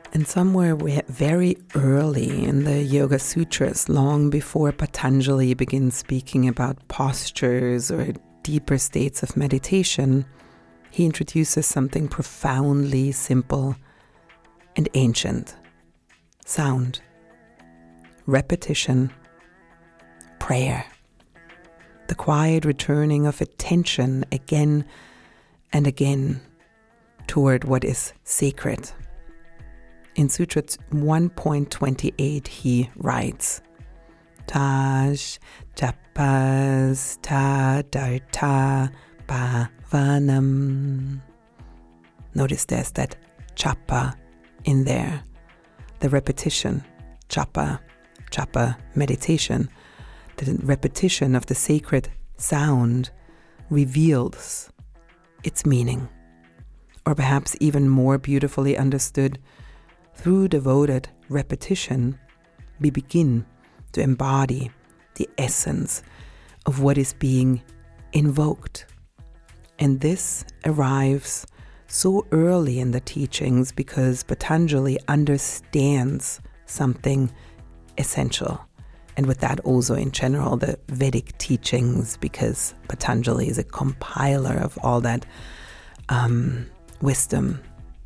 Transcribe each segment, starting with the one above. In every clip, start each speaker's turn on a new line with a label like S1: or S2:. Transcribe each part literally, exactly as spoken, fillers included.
S1: And somewhere we very early in the Yoga Sutras, long before Patanjali begins speaking about postures or deeper states of meditation, he introduces something profoundly simple and ancient. Sound, repetition, prayer. The quiet returning of attention again and again toward what is sacred. In Sutra one point twenty-eight, he writes, Taj japas tadartha bhavanam. Notice there's that japa in there. The repetition, japa, japa meditation, the repetition of the sacred sound reveals its meaning. Or perhaps even more beautifully understood, through devoted repetition, we begin to embody the essence of what is being invoked. And this arrives so early in the teachings because Patanjali understands something essential. And with that also in general the Vedic teachings, because Patanjali is a compiler of all that um, wisdom.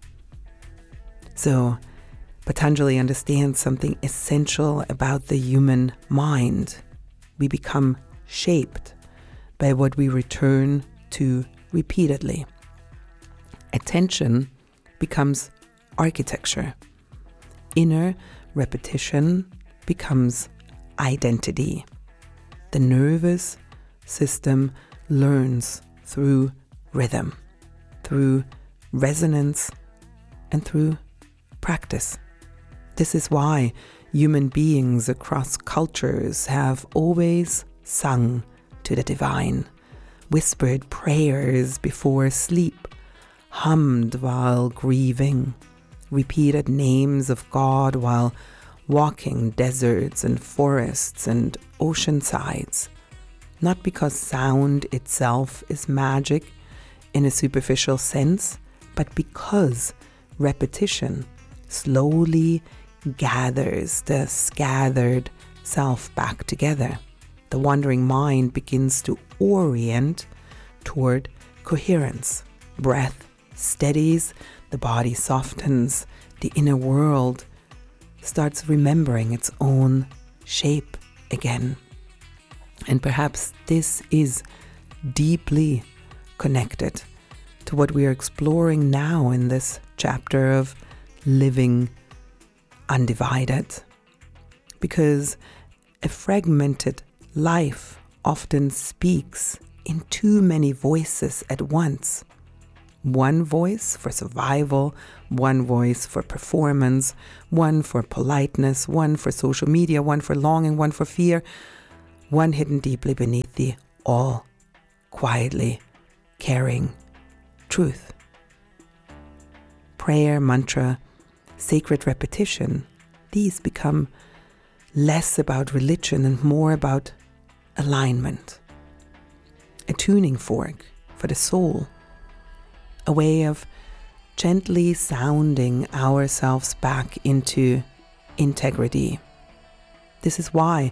S1: So Patanjali understands something essential about the human mind. We become shaped by what we return to repeatedly. Attention becomes architecture. Inner repetition becomes identity. The nervous system learns through rhythm, through resonance, and through practice. This is why human beings across cultures have always sung to the divine, whispered prayers before sleep, hummed while grieving, repeated names of God while walking deserts and forests and ocean sides, not because sound itself is magic in a superficial sense, but because repetition slowly gathers the scattered self back together. The wandering mind begins to orient toward coherence. Breath steadies, the body softens, the inner world starts remembering its own shape again. And perhaps this is deeply connected to what we are exploring now in this chapter of living undivided. Because a fragmented life often speaks in too many voices at once. One voice for survival, one voice for performance, one for politeness, one for social media, one for longing, one for fear, one hidden deeply beneath the all quietly carrying truth. Prayer, mantra, sacred repetition, these become less about religion and more about alignment. A tuning fork for the soul, a way of gently sounding ourselves back into integrity. This is why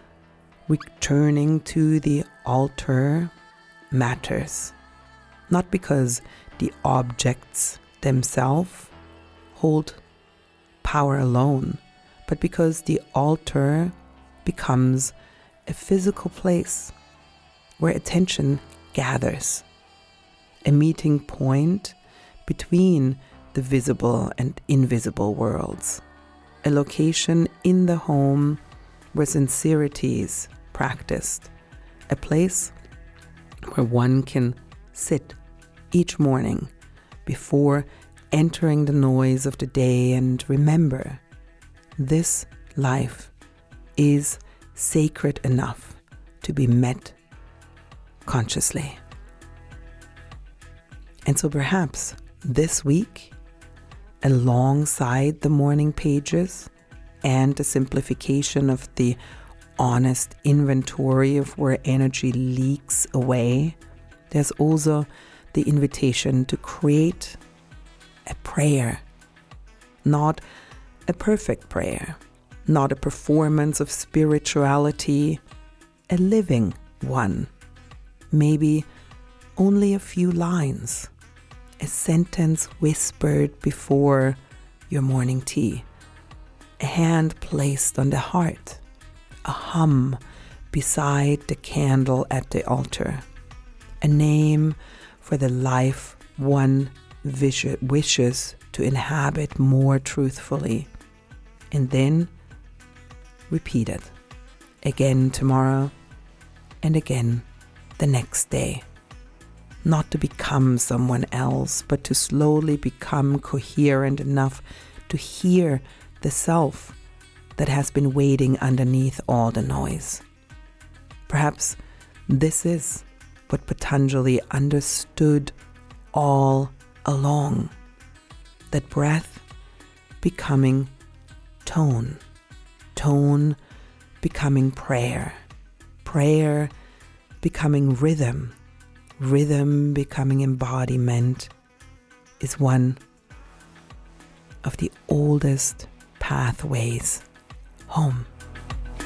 S1: returning to the altar matters, not because the objects themselves hold power alone, but because the altar becomes a physical place where attention gathers, a meeting point between the visible and invisible worlds, a location in the home where sincerity is practiced, a place where one can sit each morning before entering the noise of the day and remember this life is sacred enough to be met consciously. And so perhaps this week, alongside the morning pages and the simplification of the honest inventory of where energy leaks away, there's also the invitation to create a prayer, not a perfect prayer, not a performance of spirituality, a living one. Maybe only a few lines, a sentence whispered before your morning tea, a hand placed on the heart, a hum beside the candle at the altar, a name for the life one vis- wishes to inhabit more truthfully, and then repeat it again tomorrow and again the next day. Not to become someone else, but to slowly become coherent enough to hear the self that has been waiting underneath all the noise. Perhaps this is what Patanjali understood all along, that breath becoming tone, tone becoming prayer, prayer becoming rhythm, rhythm becoming embodiment, is one of the oldest pathways home.